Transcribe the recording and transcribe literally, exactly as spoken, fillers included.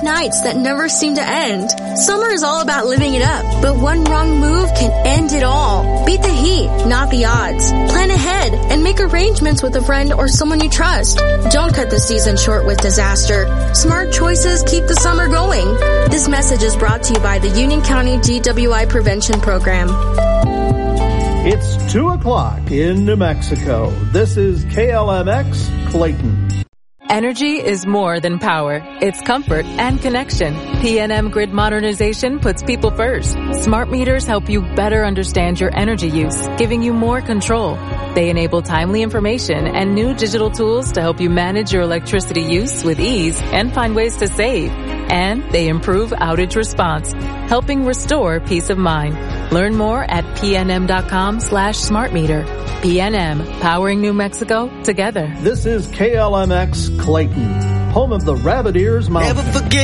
nights that never seem to end. Summer is all about living it up, but one wrong move can end it all. Beat the heat, not the odds. Plan ahead and make arrangements with a friend or someone you trust. Don't cut the season short with disaster. Smart choices keep the summer going. This message is brought to you by the Union County D W I Prevention Program. It's two o'clock in New Mexico. This is K L M X Clayton. Energy is more than power. It's comfort and connection. P N M Grid Modernization puts people first. Smart meters help you better understand your energy use, giving you more control. They enable timely information and new digital tools to help you manage your electricity use with ease and find ways to save. And they improve outage response, helping restore peace of mind. Learn more at pnm.com slash smart meter. P N M, powering New Mexico together. This is K L M X Clayton, home of the Rabbit Ears Mountain. Never forget.